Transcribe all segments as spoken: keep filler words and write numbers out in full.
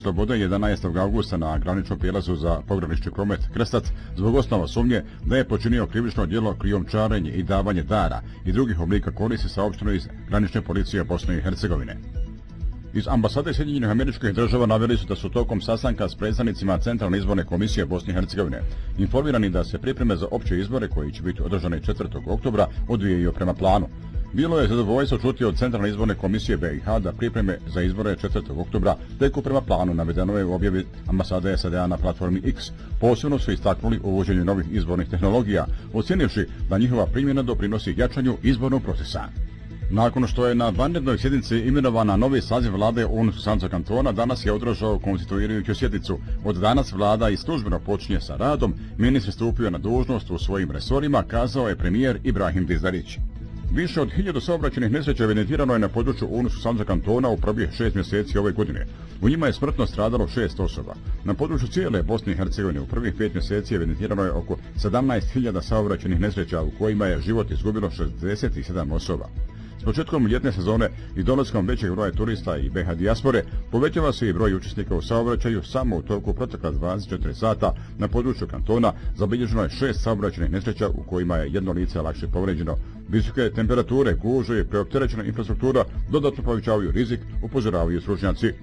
Slobode jedanaestog augusta na graničnom prijelazu za pogranični promet Krstac zbog osnova sumnje da je počinio krivično djelo krijumčarenje i davanje dara i drugih oblika koristi saopšteno iz granične policije Bosne i Hercegovine. Iz ambasade Sjedinjenih Američkih Država naveli su da su tokom sastanka s predstavnicima Centralne izborne komisije Bosne i Hercegovine informirani da se pripreme za opće izbore koji će biti održane četvrtog oktobra odvijaju prema planu. Bilo je zadovoljstvo čuti od Centralne izborne komisije B i H da pripreme za izbore četvrtog oktobra teku prema planu, navedeno je u objavi ambasade S A D A na platformi X. Posebno su istaknuli uvođenje novih izbornih tehnologija, ocjenivši da njihova primjena doprinosi jačanju izbornog procesa. Nakon što je na vanrednoj sjednici imenovana novi saziv vlade Unskog kantona, danas je održao konstituirajuću sjednicu. Od danas vlada i službeno počinje sa radom, ministar stupio na dužnost u svojim resorima, kazao je premijer Ibrahim Dizdarić. Više od hiljadu saobraćajnih nesreća evidentirano je na području Unskog kantona u prvih šest mjeseci ove godine. U njima je smrtno stradalo šest osoba. Na području cijele Bosne i Hercegovine u prvih pet mjeseci evidentirano je oko sedamnaest hiljada saobraćajnih nesreća u kojima je život izgubilo šezdeset sedam osoba. S početkom ljetne sezone i dolaskom većeg broja turista i B iH dijaspore povećava se i broj učesnika u saobraćaju. Samo u toku protekla dvadeset četiri sata na području kantona zabilježeno je šest saobraćajnih nesreća u kojima je jedno lice lakše povređeno. Visoke temperature, gužve i preopterećena infrastruktura dodatno povećavaju rizik, upozoravaju stručnjaci.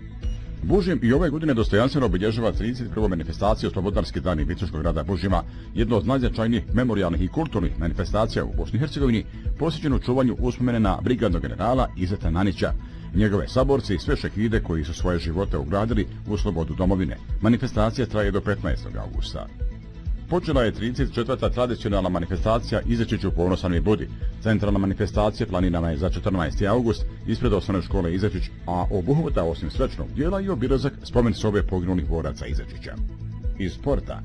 Bužim i ove godine dostojanstveno obilježava trideset prvu manifestaciju Slobodarski dani Visočkog grada Bužima, jedno od najznačajnijih memorijalnih i kulturnih manifestacija u Bosni i Hercegovini, posvećenu čuvanju uspomene na brigadnog generala Izeta Nanića, njegove saborce i sve šehide koji su svoje živote ugradili u slobodu domovine. Manifestacija traje do petnaestog augusta. Počela je trideset četvrta tradicionalna manifestacija Izečiću ponosan i budi. Centralna manifestacija planirana je za četrnaesti august ispred osnovne škole Izečić, a obuhvata osim svečanog dijela i obilazak spomen sobe poginulih boraca Izečića. Iz sporta.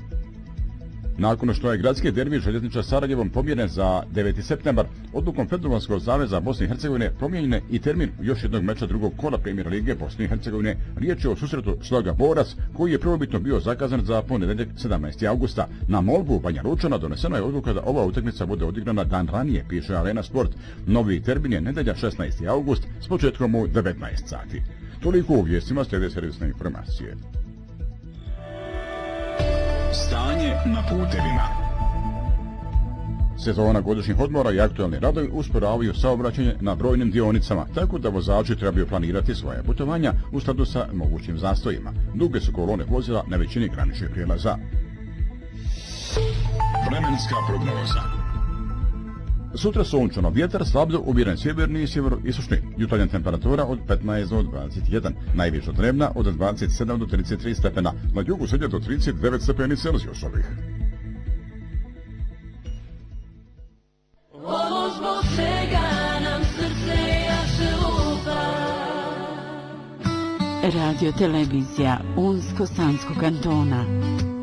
Nakon što je gradski derbi Željezničar Sarajevom pomjeren za deveti septembar, odlukom Federalnog saveza Bosne i Hercegovine promijenjen je i termin još jednog meča drugog kola Premijer Lige Bosne i Hercegovine. Riječ je o susretu Sloga Borac, koji je prvobitno bio zakazan za ponedjeljak sedamnaestog augusta. Na molbu Banja Lučana donesena je odluka da ova utakmica bude odigrana dan ranije, piše Arena Sport. Novi termin je nedjelja šesnaesti august s početkom u devetnaest sati. Toliko u vijestima, slijede servisne informacije. Stanje na putevima. Sezona godišnjih odmora i aktualni radovi usporavaju saobraćanje na brojnim dionicama, tako da vozači trebaju planirati svoje putovanja u skladu sa mogućim zastojima. Duge su kolone vozila na većini graničnih prijelaza. Vremenska prognoza. Sutra sunčano, vjetar slabdo umjeren sjeverni i sjeveroistočni. Jutarnja temperatura od petnaest do dvadeset jedan, najviša dnevna od dvadeset sedam do trideset tri stepena, na jugu srednja do trideset devet stepeni Celzijusovih. Ovo zbog svega nam srce jače lupa. Radio televizija Unsko-Sanskog kantona.